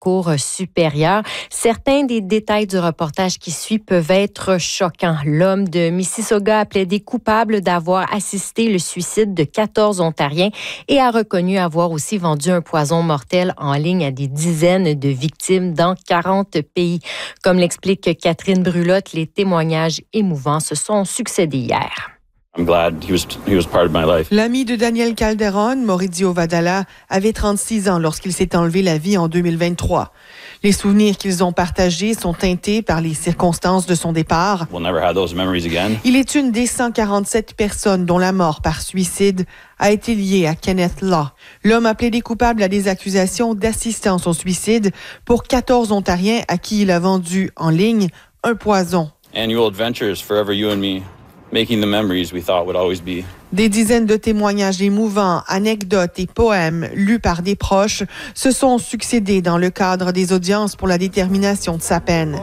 Cour supérieure. Certains des détails du reportage qui suit peuvent être choquants. L'homme de Mississauga a plaidé coupable d'avoir assisté le suicide de 14 Ontariens et a reconnu avoir aussi vendu un poison mortel en ligne à des dizaines de victimes dans 40 pays. Comme l'explique Catherine Brulotte, les témoignages émouvants se sont succédés hier. I'm glad he was part of my life. L'ami de Daniel Calderon, Maurizio Vadala, avait 36 ans lorsqu'il s'est enlevé la vie en 2023. Les souvenirs qu'ils ont partagés sont teintés par les circonstances de son départ. We'll never have those memories again. Il est une des 147 personnes dont la mort par suicide a été liée à Kenneth Law. L'homme a plaidé coupable à des accusations d'assistance au suicide pour 14 Ontariens à qui il a vendu en ligne un poison. Annual adventures, forever you and me. Making the memories we thought would always be. Des dizaines de témoignages émouvants, anecdotes et poèmes lus par des proches se sont succédés dans le cadre des audiences pour la détermination de sa peine.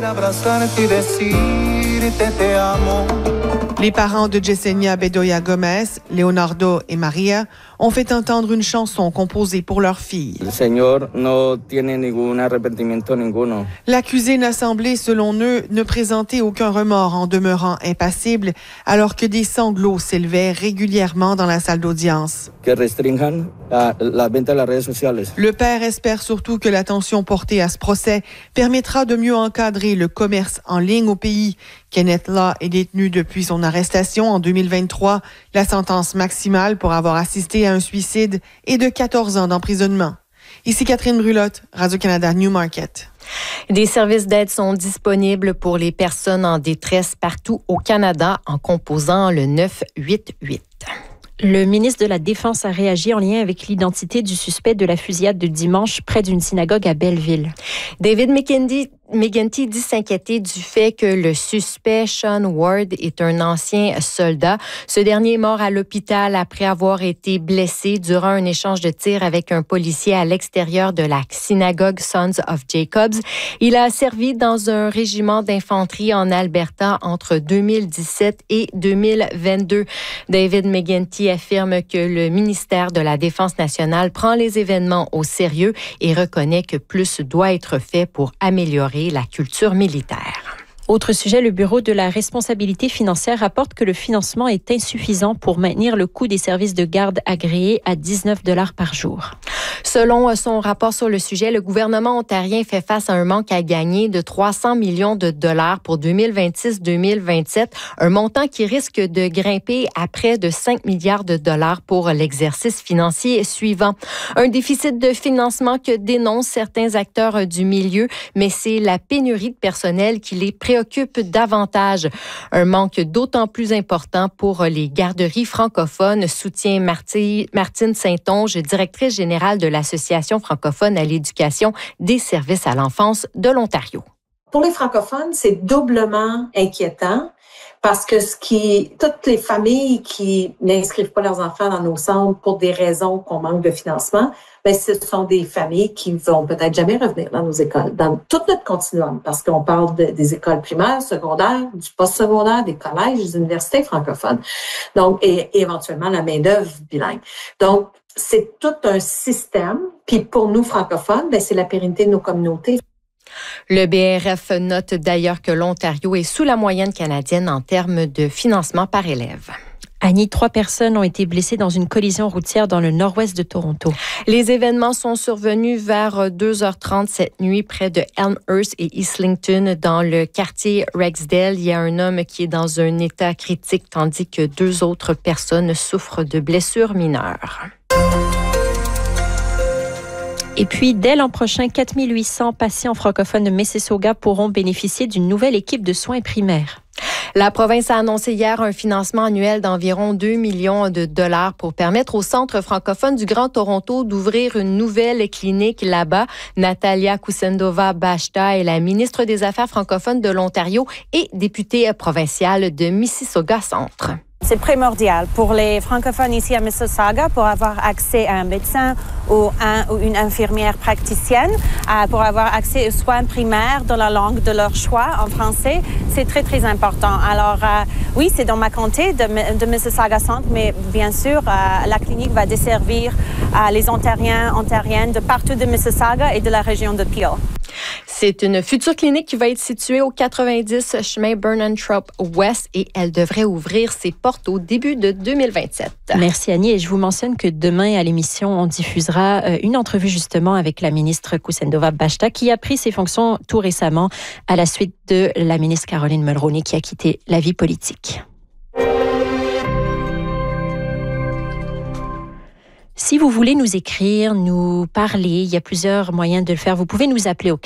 Les parents de Yesenia Bedoya Gomez, Leonardo et Maria, ont fait entendre une chanson composée pour leur fille. L'accusé n'a semblé, selon eux, ne présenter aucun remords en demeurant impassible, alors que des sanglots s'élevaient régulièrement dans la salle d'audience. Le père espère surtout que l'attention portée à ce procès permettra de mieux encadrer le commerce en ligne au pays. Kenneth Law est détenu depuis son arrestation en 2023. La sentence maximale pour avoir assisté à un suicide est de 14 ans d'emprisonnement. Ici Catherine Brulotte, Radio-Canada Newmarket. Des services d'aide sont disponibles pour les personnes en détresse partout au Canada en composant le 988. Le ministre de la Défense a réagi en lien avec l'identité du suspect de la fusillade de dimanche près d'une synagogue à Belleville. David McGuinty dit s'inquiéter du fait que le suspect, Sean Ward, est un ancien soldat. Ce dernier est mort à l'hôpital après avoir été blessé durant un échange de tirs avec un policier à l'extérieur de la synagogue Sons of Jacobs. Il a servi dans un régiment d'infanterie en Alberta entre 2017 et 2022. David McGuinty affirme que le ministère de la Défense nationale prend les événements au sérieux et reconnaît que plus doit être fait pour améliorer la culture militaire. Autre sujet, le Bureau de la responsabilité financière rapporte que le financement est insuffisant pour maintenir le coût des services de garde agréés à 19 $ par jour. Selon son rapport sur le sujet, le gouvernement ontarien fait face à un manque à gagner de 300 millions de dollars pour 2026-2027, un montant qui risque de grimper à près de 5 milliards de dollars pour l'exercice financier suivant. Un déficit de financement que dénoncent certains acteurs du milieu, mais c'est la pénurie de personnel qui les préoccupe davantage. Un manque d'autant plus important pour les garderies francophones, soutient Martine Saint-Onge, directrice générale de l'Association francophone à l'éducation des services à l'enfance de l'Ontario. Pour les francophones, c'est doublement inquiétant parce que toutes les familles qui n'inscrivent pas leurs enfants dans nos centres pour des raisons qu'on manque de financement, ben ce sont des familles qui vont peut-être jamais revenir dans nos écoles, dans tout notre continuum, parce qu'on parle des écoles primaires, secondaires, du post-secondaire, des collèges, des universités francophones. Donc, et éventuellement la main-d'œuvre bilingue. Donc, c'est tout un système. Puis pour nous francophones, ben c'est la pérennité de nos communautés. Le BRF note d'ailleurs que l'Ontario est sous la moyenne canadienne en termes de financement par élève. Annie, 3 personnes ont été blessées dans une collision routière dans le nord-ouest de Toronto. Les événements sont survenus vers 2h30 cette nuit près de Elmhurst et Islington dans le quartier Rexdale. Il y a un homme qui est dans un état critique tandis que 2 autres personnes souffrent de blessures mineures. Et puis, dès l'an prochain, 4800 patients francophones de Mississauga pourront bénéficier d'une nouvelle équipe de soins primaires. La province a annoncé hier un financement annuel d'environ 2 millions de dollars pour permettre au Centre francophone du Grand Toronto d'ouvrir une nouvelle clinique là-bas. Natalia Kusendova-Bashta est la ministre des Affaires francophones de l'Ontario et députée provinciale de Mississauga Centre. C'est primordial pour les francophones ici à Mississauga pour avoir accès à un médecin ou une infirmière praticienne, pour avoir accès aux soins primaires dans la langue de leur choix en français. C'est très, très important. Alors, oui, c'est dans ma comté de Mississauga Centre, mais bien sûr, la clinique va desservir les Ontariens, Ontariennes de partout de Mississauga et de la région de Peel. C'est une future clinique qui va être située au 90 chemin Burnham-Thorpe West et elle devrait ouvrir ses portes au début de 2027. Merci Annie. Et je vous mentionne que demain à l'émission, on diffusera une entrevue justement avec la ministre Kusendova Bashta qui a pris ses fonctions tout récemment à la suite de la ministre Caroline Mulroney qui a quitté la vie politique. Si vous voulez nous écrire, nous parler, il y a plusieurs moyens de le faire. Vous pouvez nous appeler au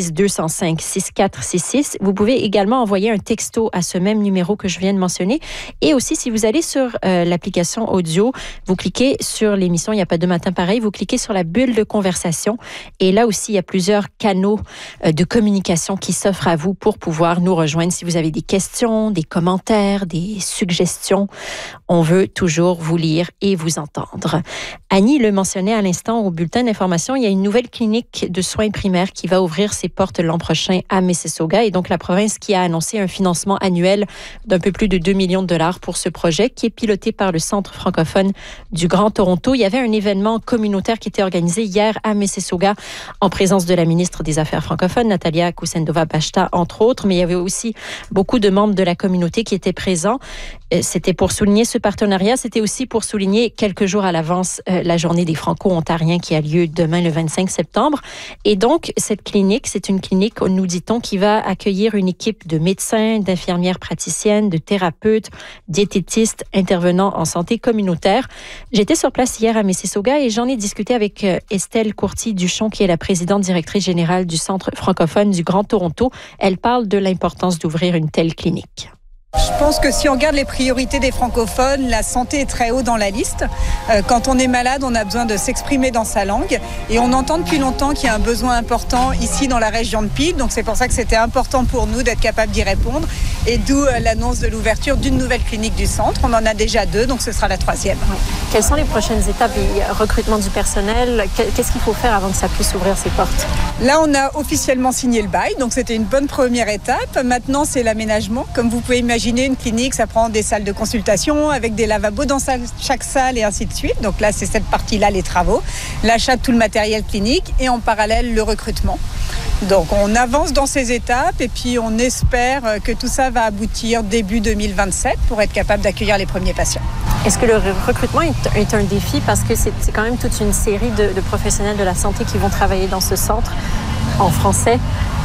416-205-6466. Vous pouvez également envoyer un texto à ce même numéro que je viens de mentionner. Et aussi, si vous allez sur l'application audio, vous cliquez sur l'émission « Il n'y a pas de matin pareil », vous cliquez sur la bulle de conversation. Et là aussi, il y a plusieurs canaux de communication qui s'offrent à vous pour pouvoir nous rejoindre. Si vous avez des questions, des commentaires, des suggestions, on veut toujours vous lire et vous entendre. Annie le mentionnait à l'instant au bulletin d'information, il y a une nouvelle clinique de soins primaires qui va ouvrir ses portes l'an prochain à Mississauga et donc la province qui a annoncé un financement annuel d'un peu plus de 2 millions de dollars pour ce projet qui est piloté par le Centre francophone du Grand Toronto. Il y avait un événement communautaire qui était organisé hier à Mississauga en présence de la ministre des Affaires francophones, Natalia Kusendova Bashta, entre autres, mais il y avait aussi beaucoup de membres de la communauté qui étaient présents. C'était pour souligner ce partenariat, c'était aussi pour souligner quelques jours à l'avance la journée des Franco-Ontariens qui a lieu demain le 25 septembre. Et donc, cette clinique, c'est une clinique, nous dit-on, qui va accueillir une équipe de médecins, d'infirmières praticiennes, de thérapeutes, diététistes, intervenants en santé communautaire. J'étais sur place hier à Mississauga et j'en ai discuté avec Estelle Courty-Duchon, qui est la présidente directrice générale du Centre francophone du Grand Toronto. Elle parle de l'importance d'ouvrir une telle clinique. Je pense que si on regarde les priorités des francophones, la santé est très haut dans la liste. Quand on est malade, on a besoin de s'exprimer dans sa langue. Et on entend depuis longtemps qu'il y a un besoin important ici dans la région de Peel. Donc c'est pour ça que c'était important pour nous d'être capable d'y répondre. Et d'où l'annonce de l'ouverture d'une nouvelle clinique du centre. On en a déjà 2, donc ce sera la 3e. Quelles sont les prochaines étapes? Recrutement du personnel, qu'est-ce qu'il faut faire avant que ça puisse ouvrir ses portes? Là, on a officiellement signé le bail. Donc c'était une bonne première étape. Maintenant, c'est l'aménagement. Comme vous pouvez imaginer, une clinique, ça prend des salles de consultation avec des lavabos dans chaque salle et ainsi de suite. Donc là, c'est cette partie-là, les travaux, l'achat de tout le matériel clinique et en parallèle, le recrutement. Donc on avance dans ces étapes et puis on espère que tout ça va aboutir début 2027 pour être capable d'accueillir les premiers patients. Est-ce que le recrutement est un défi parce que c'est quand même toute une série de professionnels de la santé qui vont travailler dans ce centre en français?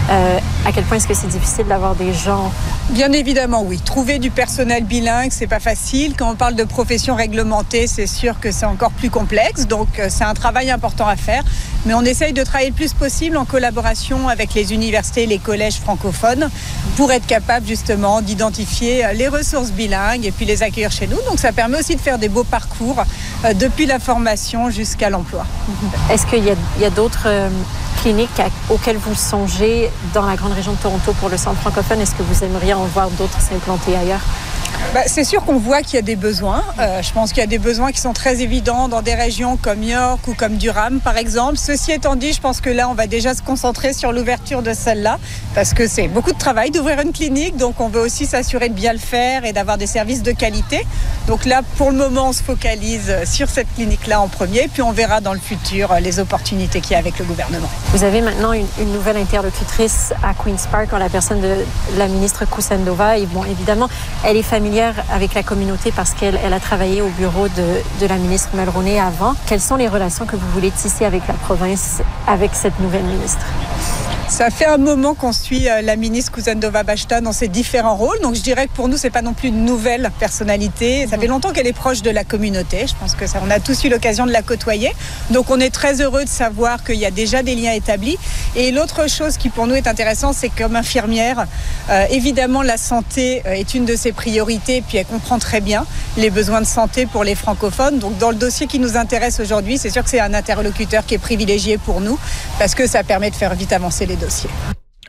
À quel point est-ce que c'est difficile d'avoir des gens? Bien évidemment, oui. Trouver du personnel bilingue, c'est pas facile. Quand on parle de profession réglementée, c'est sûr que c'est encore plus complexe. Donc, c'est un travail important à faire. Mais on essaye de travailler le plus possible en collaboration avec les universités et les collèges francophones pour être capable justement d'identifier les ressources bilingues et puis les accueillir chez nous. Donc, ça permet aussi de faire des beaux parcours depuis la formation jusqu'à l'emploi. Est-ce qu'il y a d'autres cliniques auxquelles vous songez dans la grande région de Toronto pour le centre francophone? Est-ce que vous aimeriez en voir d'autres s'implanter ailleurs? C'est sûr qu'on voit qu'il y a des besoins. Je pense qu'il y a des besoins qui sont très évidents dans des régions comme York ou comme Durham, par exemple. Ceci étant dit, je pense que là, on va déjà se concentrer sur l'ouverture de celle-là parce que c'est beaucoup de travail d'ouvrir une clinique. Donc, on veut aussi s'assurer de bien le faire et d'avoir des services de qualité. Donc là, pour le moment, on se focalise sur cette clinique-là en premier. Puis, on verra dans le futur les opportunités qu'il y a avec le gouvernement. Vous avez maintenant une nouvelle interlocutrice à Queen's Park en la personne de la ministre Kusendova. Et bon, évidemment, elle est familière avec la communauté parce qu'elle a travaillé au bureau de la ministre Mulroney avant. Quelles sont les relations que vous voulez tisser avec la province, avec cette nouvelle ministre? Ça fait un moment qu'on suit la ministre Kusendova Bashta dans ses différents rôles. Donc je dirais que pour nous, c'est pas non plus une nouvelle personnalité. Ça fait longtemps qu'elle est proche de la communauté. Je pense que on a tous eu l'occasion de la côtoyer. Donc on est très heureux de savoir qu'il y a déjà des liens établis. Et l'autre chose qui pour nous est intéressante, c'est que comme infirmière, évidemment la santé est une de ses priorités. Puis elle comprend très bien les besoins de santé pour les francophones. Donc dans le dossier qui nous intéresse aujourd'hui, c'est sûr que c'est un interlocuteur qui est privilégié pour nous parce que ça permet de faire vite avancer les dossiers.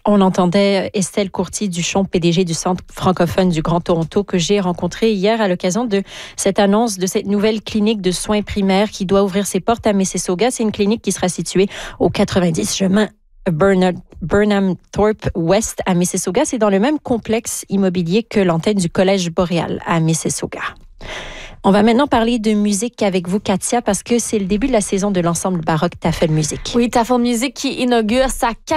On entendait Estelle Courtier-Duchon, PDG du Centre francophone du Grand Toronto, que j'ai rencontré hier à l'occasion de cette annonce de cette nouvelle clinique de soins primaires qui doit ouvrir ses portes à Mississauga. C'est une clinique qui sera située au 90 chemin Burnham Thorpe West à Mississauga. C'est dans le même complexe immobilier que l'antenne du Collège Boréal à Mississauga. On va maintenant parler de musique avec vous, Katia, parce que c'est le début de la saison de l'ensemble baroque Tafel Music. Oui, Tafel Music qui inaugure sa